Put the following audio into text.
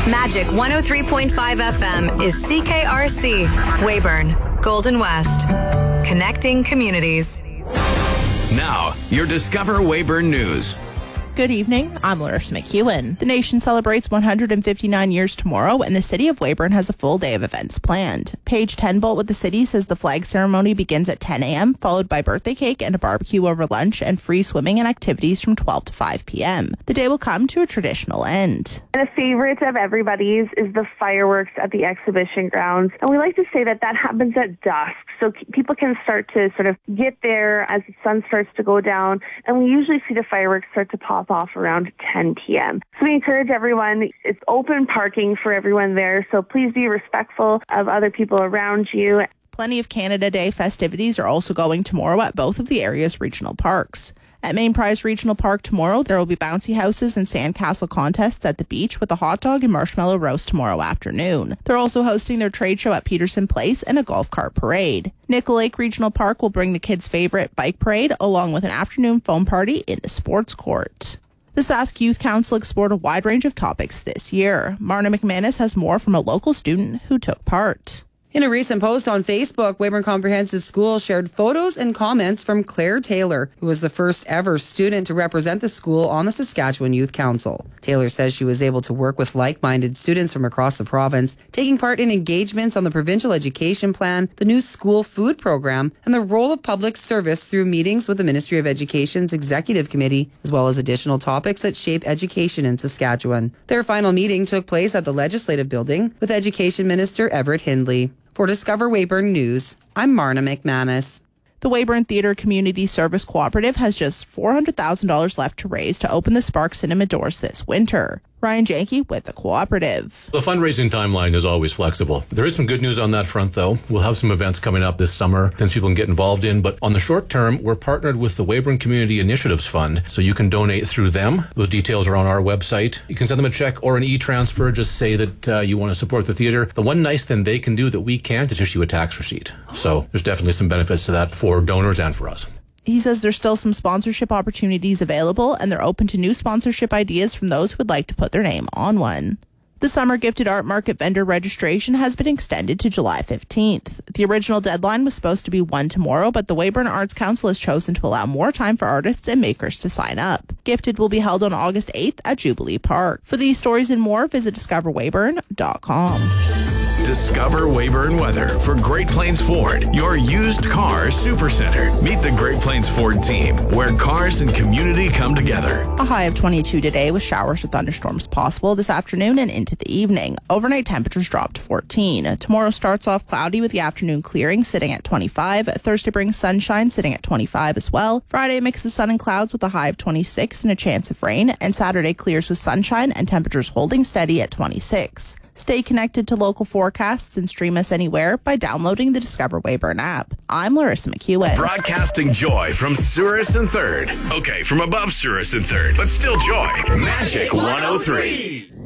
Magic 103.5 FM is CKRC, Weyburn, Golden West. Connecting communities. Now, your Discover Weyburn News. Good evening, I'm Larissa McEwen. The nation celebrates 159 years tomorrow, and the city of Weyburn has a full day of events planned. Paige Tenbolt with the city says the flag ceremony begins at 10 a.m., followed by birthday cake and a barbecue over lunch and free swimming and activities from 12 to 5 p.m. The day will come to a traditional end. And a favorite of everybody's is the fireworks at the exhibition grounds. And we like to say that happens at dusk, so people can start to sort of get there as the sun starts to go down. And we usually see the fireworks start to pop off around 10 p.m. So we encourage everyone, it's open parking for everyone there, so please be respectful of other people around you. Plenty of Canada Day festivities are also going tomorrow at both of the area's regional parks. At Main Prize Regional Park tomorrow, there will be bouncy houses and sandcastle contests at the beach with a hot dog and marshmallow roast tomorrow afternoon. They're also hosting their trade show at Peterson Place and a golf cart parade. Nickel Lake Regional Park will bring the kids' favorite bike parade along with an afternoon foam party in the sports court. The Sask Youth Council explored a wide range of topics this year. Marna McManus has more from a local student who took part. In a recent post on Facebook, Weyburn Comprehensive School shared photos and comments from Claire Taylor, who was the first ever student to represent the school on the Saskatchewan Youth Council. Taylor says she was able to work with like-minded students from across the province, taking part in engagements on the provincial education plan, the new school food program, and the role of public service through meetings with the Ministry of Education's Executive Committee, as well as additional topics that shape education in Saskatchewan. Their final meeting took place at the Legislative Building with Education Minister Everett Hindley. For Discover Weyburn News, I'm Marna McManus. The Weyburn Theatre Community Service Cooperative has just $400,000 left to raise to open the Spark Cinema doors this winter. Ryan Janke with the cooperative. The fundraising timeline is always flexible. There is some good news on that front, though. We'll have some events coming up this summer, things people can get involved in. But on the short term, we're partnered with the Weyburn Community Initiatives Fund, so you can donate through them. Those details are on our website. You can send them a check or an e-transfer. Just say that you want to support the theater. The one nice thing they can do that we can't is issue a tax receipt. So there's definitely some benefits to that for donors and for us. He says there's still some sponsorship opportunities available, and they're open to new sponsorship ideas from those who would like to put their name on one. The Summer Gifted Art Market vendor registration has been extended to July 15th. The original deadline was supposed to be 1 tomorrow, but the Weyburn Arts Council has chosen to allow more time for artists and makers to sign up. Gifted will be held on August 8th at Jubilee Park. For these stories and more, visit discoverweyburn.com. Discover Weyburn weather for Great Plains Ford, your used car supercenter. Meet the Great Plains Ford team, where cars and community come together. A high of 22 today with showers or thunderstorms possible this afternoon and into the evening. Overnight temperatures drop to 14. Tomorrow starts off cloudy with the afternoon clearing sitting at 25. Thursday brings sunshine sitting at 25 as well. Friday a mix of sun and clouds with a high of 26 and a chance of rain. And Saturday clears with sunshine and temperatures holding steady at 26. Stay connected to local forecasts and stream us anywhere by downloading the Discover Weyburn app. I'm Larissa McEwen. Broadcasting joy from Souris and 3rd. Okay, from above Souris and 3rd, but still joy. Magic 103.